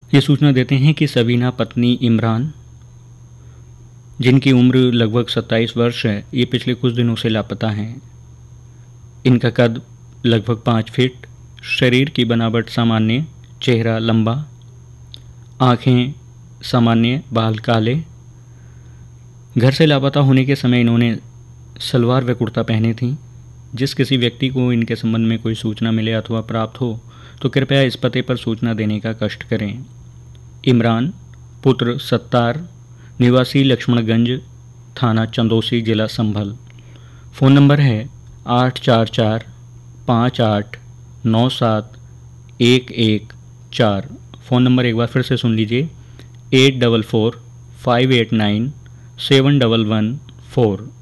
ये सूचना देते हैं कि सबीना पत्नी इमरान, जिनकी उम्र लगभग 27 वर्ष है, ये पिछले कुछ दिनों से लापता हैं। इनका कद लगभग 5 फीट, शरीर की बनावट सामान्य, चेहरा लंबा, आँखें सामान्य, बाल काले। घर से लापता होने के समय इन्होंने सलवार व कुर्ता पहने थीं। जिस किसी व्यक्ति को इनके संबंध में कोई सूचना मिले अथवा प्राप्त हो तो कृपया इस पते पर सूचना देने का कष्ट करें। इमरान, पुत्र सत्तार, निवासी लक्ष्मणगंज, थाना चंदौसी, जिला संभल। फ़ोन नंबर है 8445897114। फ़ोन नंबर एक बार फिर से सुन लीजिए, 8445897114।